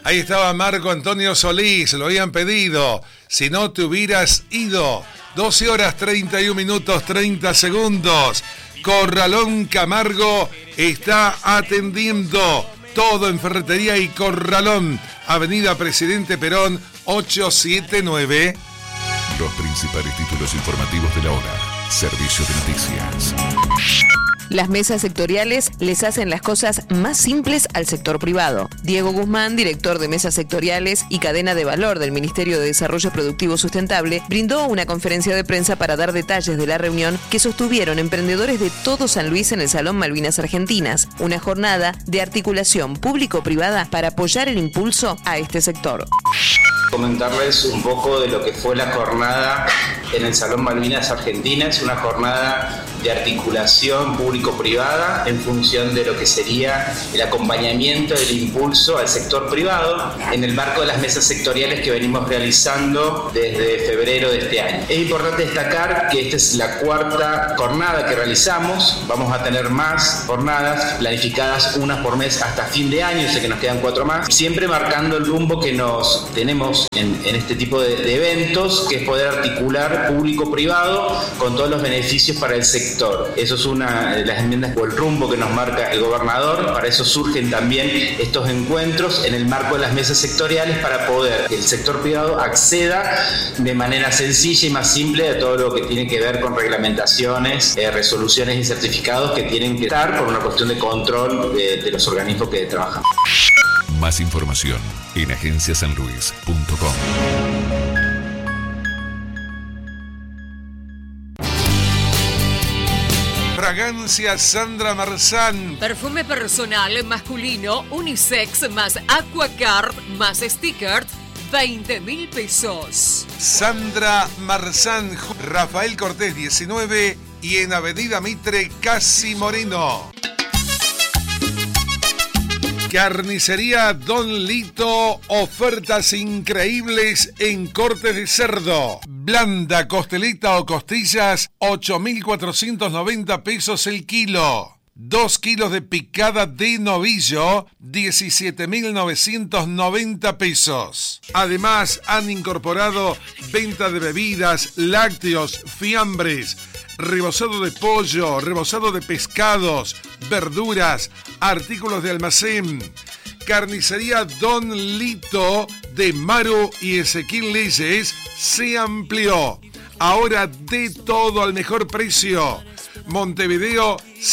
Ahí estaba Marco Antonio Solís, lo habían pedido. Si no te hubieras ido. 12 horas 31 minutos 30 segundos. Corralón Camargo está atendiendo. Todo en Ferretería y Corralón. Avenida Presidente Perón 879. Los principales títulos informativos de la hora. Servicio de noticias. Las mesas sectoriales les hacen las cosas más simples al sector privado. Diego Guzmán, director de mesas sectoriales y cadena de valor del Ministerio de Desarrollo Productivo Sustentable, brindó una conferencia de prensa para dar detalles de la reunión que sostuvieron emprendedores de todo San Luis en el Salón Malvinas Argentinas, una jornada de articulación público-privada para apoyar el impulso a este sector. Comentarles un poco de lo que fue la jornada en el Salón Malvinas Argentinas, una jornada de articulación público-privada en función de lo que sería el acompañamiento del impulso al sector privado en el marco de las mesas sectoriales que venimos realizando desde febrero de este año. Es importante destacar que esta es la cuarta jornada que realizamos, vamos a tener más jornadas planificadas unas por mes hasta fin de año, sé que nos quedan 4 más, siempre marcando el rumbo que nos tenemos en este tipo de eventos, que es poder articular público-privado con todos los beneficios para el sector. Eso es una de las enmiendas o el rumbo que nos marca el gobernador. Para eso surgen también estos encuentros en el marco de las mesas sectoriales para poder que el sector privado acceda de manera sencilla y más simple a todo lo que tiene que ver con reglamentaciones, resoluciones y certificados que tienen que estar por una cuestión de control de los organismos que trabajan. Más información en agenciasanluis.com. Fragancia Sandra Marzán. Perfume personal masculino, unisex, más Aquacard, más stickers, 20.000 pesos. Sandra Marzán, Rafael Cortés 19 y en Avenida Mitre, Casi Moreno. Carnicería Don Lito, ofertas increíbles en cortes de cerdo. Blanda, costeleta o costillas, 8.490 pesos el kilo. 2 kilos de picada de novillo, 17.990 pesos. Además, han incorporado venta de bebidas, lácteos, fiambres, rebozado de pollo, rebozado de pescados, verduras, artículos de almacén. Carnicería Don Lito de Maru y Ezequiel Leyes se amplió. Ahora de todo al mejor precio. Montevideo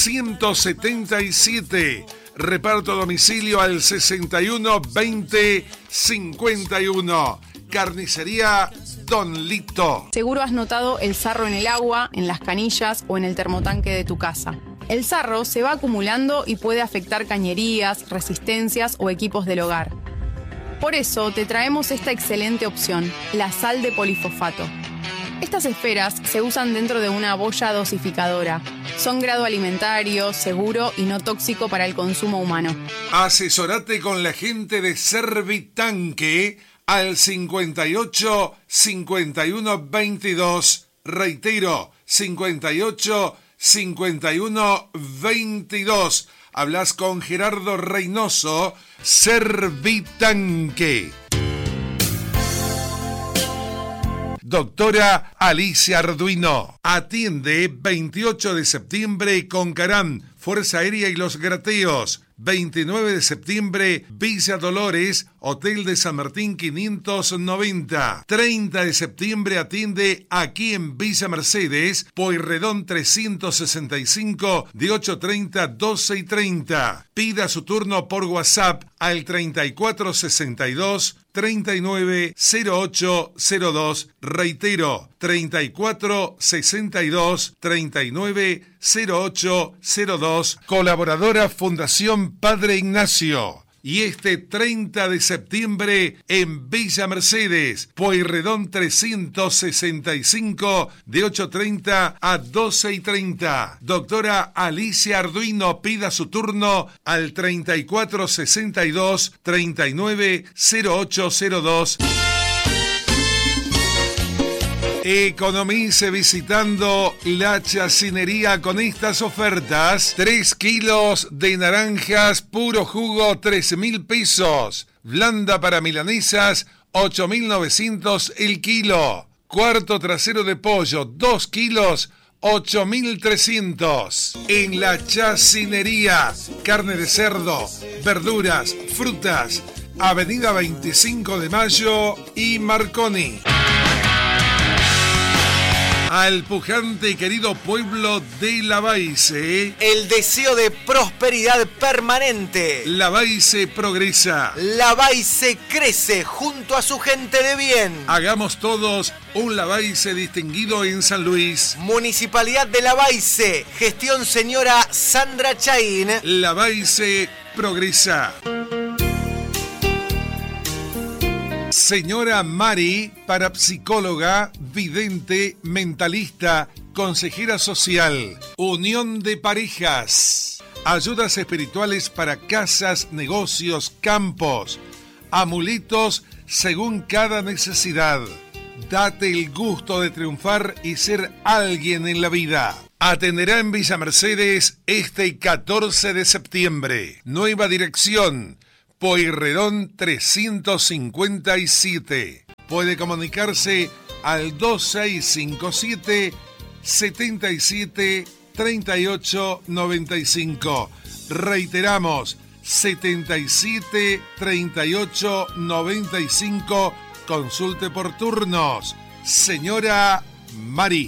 177. Reparto a domicilio al 61 20 51. Carnicería Don Lito. Seguro has notado el sarro en el agua, en las canillas o en el termotanque de tu casa. El sarro se va acumulando y puede afectar cañerías, resistencias o equipos del hogar. Por eso te traemos esta excelente opción, la sal de polifosfato. Estas esferas se usan dentro de una boya dosificadora. Son grado alimentario, seguro y no tóxico para el consumo humano. Asesorate con la gente de Servitanque al 58 51 22. Reitero, 58 51 22. Hablas con Gerardo Reynoso, Servitanque. Doctora Alicia Arduino. Atiende 28 de septiembre Concarán, Fuerza Aérea y Los Grateos. 29 de septiembre, Villa Dolores, Hotel de San Martín 590. 30 de septiembre atiende aquí en Villa Mercedes, Pueyrredón 365, de 8:30 a 12:30. Pida su turno por WhatsApp al 3462 390802. Reitero, 3462 390802. Colaboradora Fundación Padre Ignacio. Y este 30 de septiembre en Villa Mercedes, Pueyrredón 365, de 8:30 a 12:30. Doctora Alicia Arduino, pida su turno al 3462 390802. Economice visitando la chacinería con estas ofertas. 3 kilos de naranjas puro jugo, 13.000 pesos. Blanda para milanesas, 8.900 el kilo. Cuarto trasero de pollo, 2 kilos, 8.300. En la chacinería, carne de cerdo, verduras, frutas, Avenida 25 de Mayo y Marconi. Al pujante y querido pueblo de Lavalle. El deseo de prosperidad permanente. Lavalle progresa. Lavalle crece junto a su gente de bien. Hagamos todos un Lavalle distinguido en San Luis. Municipalidad de Lavalle. Gestión señora Sandra Chaín. Lavalle progresa. Señora Mari, parapsicóloga, vidente, mentalista, consejera social, unión de parejas, ayudas espirituales para casas, negocios, campos, amuletos según cada necesidad. Date el gusto de triunfar y ser alguien en la vida. Atenderá en Villa Mercedes este 14 de septiembre. Nueva dirección. Pueyrredón 357. Puede comunicarse al 2657 77 38 95. Reiteramos, 77 38 95. Consulte por turnos. Señora Mari.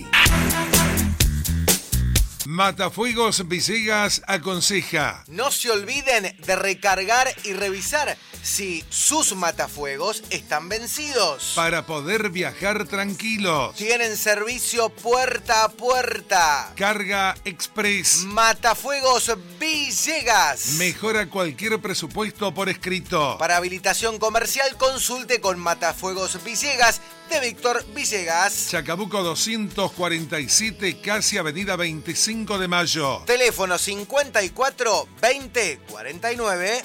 Matafuegos Villegas aconseja: no se olviden de recargar y revisar si sus matafuegos están vencidos. Para poder viajar tranquilos. Tienen servicio puerta a puerta. Carga Express. Matafuegos Villegas. Mejora cualquier presupuesto por escrito. Para habilitación comercial, consulte con Matafuegos Villegas de Víctor Villegas. Chacabuco 247, casi Avenida 25 de Mayo. Teléfono 54 20 49.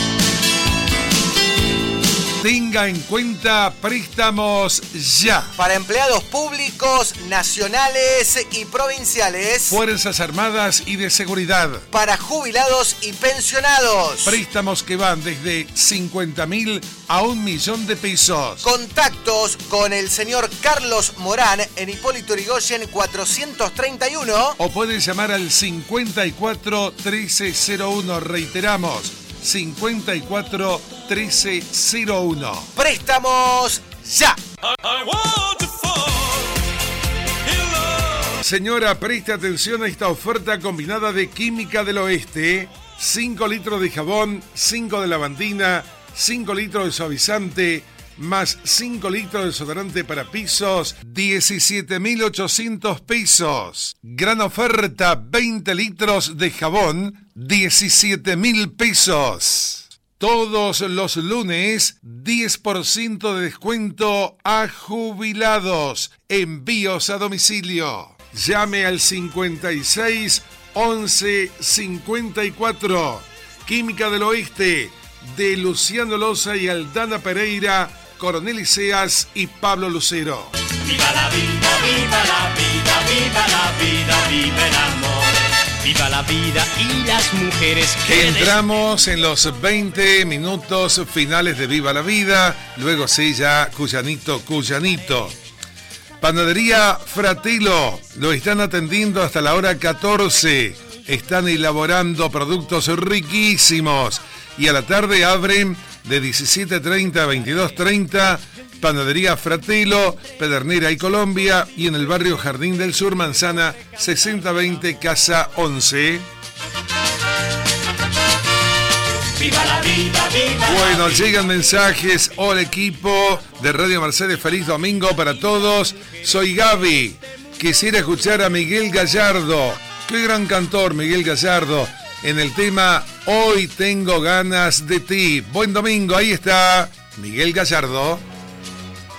Tenga en cuenta préstamos ya. Para empleados públicos, nacionales y provinciales. Fuerzas Armadas y de Seguridad. Para jubilados y pensionados. Préstamos que van desde 50.000 a 1 millón de pesos. Contactos con el señor Carlos Morán en Hipólito Yrigoyen 431. O puede llamar al 54 1301. Reiteramos, 54 1301. Préstamos ya. Señora, preste atención a esta oferta combinada de Química del Oeste. 5 litros de jabón, 5 de lavandina, 5 litros de suavizante, más 5 litros de desodorante para pisos, 17.800 pesos. Gran oferta, 20 litros de jabón, 17.000 pesos. Todos los lunes, 10% de descuento a jubilados. Envíos a domicilio. Llame al 56 11 54. Química del Oeste, de Luciano Loza y Aldana Pereira, Coronel Iseas y Pablo Lucero. Viva la vida, viva la vida, viva la vida, viva el amor. Viva la vida y las mujeres que... Entramos en los 20 minutos finales de Viva la Vida. Luego sí, ya Cuyanito. Panadería Fratello. Lo están atendiendo hasta la hora 14. Están elaborando productos riquísimos. Y a la tarde abren de 17:30 a 22:30. Panadería Fratello, Pedernera y Colombia, y en el barrio Jardín del Sur, Manzana 6020, Casa 11. Viva la vida, viva Bueno, la vida. llegan mensajes. Hola equipo de Radio Mercedes, feliz domingo para todos. Soy Gaby, quisiera escuchar a Miguel Gallardo. Qué gran cantor Miguel Gallardo, en el tema Hoy tengo ganas de ti. Buen domingo, ahí está Miguel Gallardo.